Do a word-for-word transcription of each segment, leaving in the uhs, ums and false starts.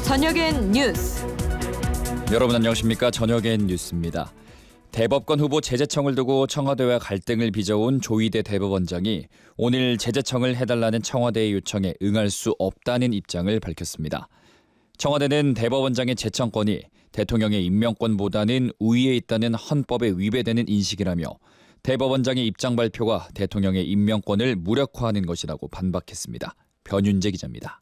저녁엔 뉴스. 여러분 안녕하십니까? 저녁엔 뉴스입니다. 대법관 후보 제재청을 두고 청와대와 갈등을 빚어온 조희대 대법원장이 오늘 제재청을 해달라는 청와대의 요청에 응할 수 없다는 입장을 밝혔습니다. 청와대는 대법원장의 제청권이 대통령의 임명권보다는 우위에 있다는 헌법에 위배되는 인식이라며 대법원장의 입장 발표가 대통령의 임명권을 무력화하는 것이라고 반박했습니다. 변윤재 기자입니다.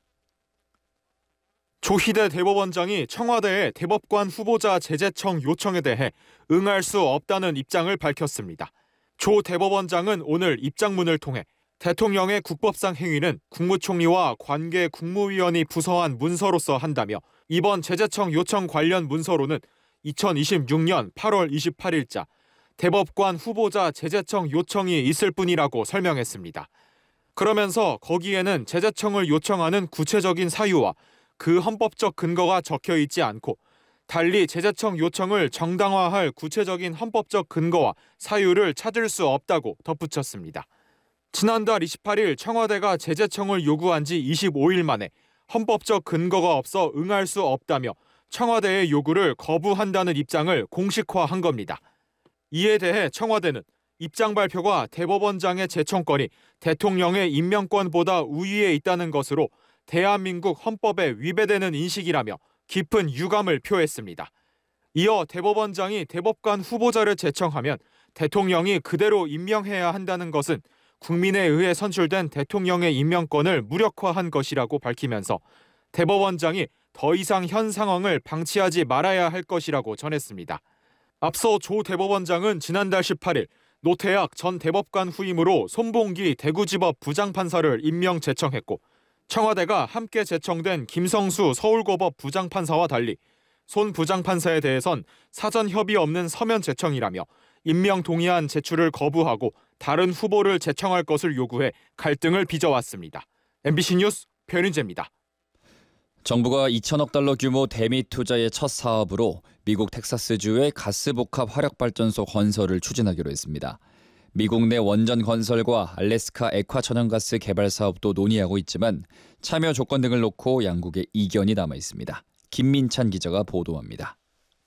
조희대 대법원장이 청와대의 대법관 후보자 제재청 요청에 대해 응할 수 없다는 입장을 밝혔습니다. 조 대법원장은 오늘 입장문을 통해 대통령의 국법상 행위는 국무총리와 관계 국무위원이 부서한 문서로서 한다며 이번 제재청 요청 관련 문서로는 이천이십육 년 팔월 이십팔일자 대법관 후보자 제재청 요청이 있을 뿐이라고 설명했습니다. 그러면서 거기에는 제재청을 요청하는 구체적인 사유와 그 헌법적 근거가 적혀 있지 않고 달리 제재청 요청을 정당화할 구체적인 헌법적 근거와 사유를 찾을 수 없다고 덧붙였습니다. 지난달 이십팔일 청와대가 제재청을 요구한 지 이십오일 만에 헌법적 근거가 없어 응할 수 없다며 청와대의 요구를 거부한다는 입장을 공식화한 겁니다. 이에 대해 청와대는 입장 발표가 대법원장의 제청권이 대통령의 임명권보다 우위에 있다는 것으로 대한민국 헌법에 위배되는 인식이라며 깊은 유감을 표했습니다. 이어 대법원장이 대법관 후보자를 제청하면 대통령이 그대로 임명해야 한다는 것은 국민에 의해 선출된 대통령의 임명권을 무력화한 것이라고 밝히면서 대법원장이 더 이상 현 상황을 방치하지 말아야 할 것이라고 전했습니다. 앞서 조 대법원장은 지난달 십팔일 노태악 전 대법관 후임으로 손봉기 대구지법 부장판사를 임명 제청했고 청와대가 함께 제청된 김성수 서울고법 부장판사와 달리 손 부장판사에 대해선 사전 협의 없는 서면 제청이라며 임명 동의안 제출을 거부하고 다른 후보를 제청할 것을 요구해 갈등을 빚어왔습니다. 엠비씨 뉴스 변윤재입니다. 정부가 이천억 달러 규모 대미 투자의 첫 사업으로 미국 텍사스주의 가스복합 화력발전소 건설을 추진하기로 했습니다. 미국 내 원전 건설과 알래스카 액화 천연가스 개발 사업도 논의하고 있지만 참여 조건 등을 놓고 양국의 이견이 남아 있습니다. 김민찬 기자가 보도합니다.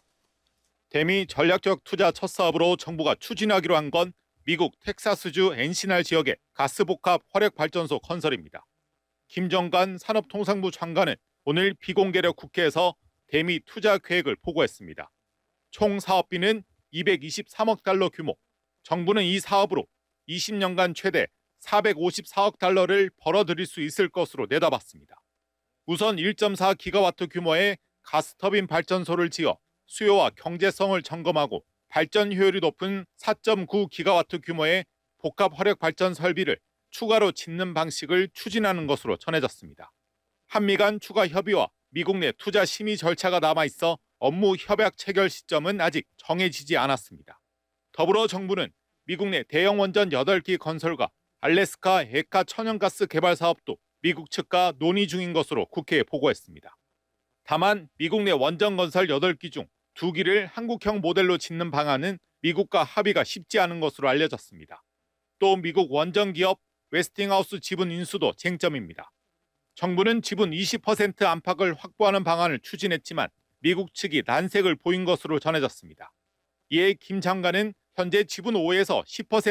대미 전략적 투자 첫 사업으로 정부가 추진하기로 한 건 미국 텍사스주 엔시날 지역의 가스복합 화력발전소 건설입니다. 김정관 산업통상부 장관은 오늘 비공개력 국회에서 대미 투자 계획을 보고했습니다. 총 사업비는 이백이십삼억 달러 규모. 정부는 이 사업으로 이십 년간 최대 사백오십사억 달러를 벌어들일 수 있을 것으로 내다봤습니다. 우선 일 점 사 기가와트 규모의 가스터빈 발전소를 지어 수요와 경제성을 점검하고 발전 효율이 높은 사 점 구 기가와트 규모의 복합 화력 발전 설비를 추가로 짓는 방식을 추진하는 것으로 전해졌습니다. 한미 간 추가 협의와 미국 내 투자 심의 절차가 남아있어 업무 협약 체결 시점은 아직 정해지지 않았습니다. 더불어 정부는 미국 내 대형 원전 여덟 기 건설과 알래스카 액화 천연가스 개발 사업도 미국 측과 논의 중인 것으로 국회에 보고했습니다. 다만 미국 내 원전 건설 여덟 기 중 두 기를 한국형 모델로 짓는 방안은 미국과 합의가 쉽지 않은 것으로 알려졌습니다. 또 미국 원전 기업 웨스팅하우스 지분 인수도 쟁점입니다. 정부는 지분 이십 퍼센트 안팎을 확보하는 방안을 추진했지만 미국 측이 난색을 보인 것으로 전해졌습니다. 이에 김 장관은 현재 지분 오에서 십 퍼센트